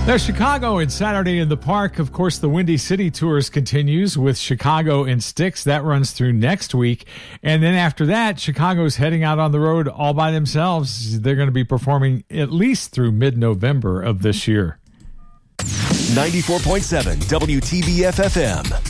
There's Chicago and Saturday in the Park. Of course, the Windy City Tours continues with Chicago and Styx. That runs through next week. And then after that, Chicago's heading out on the road all by themselves. They're going to be performing at least through mid-November of this year. 94.7 WTBF-FM.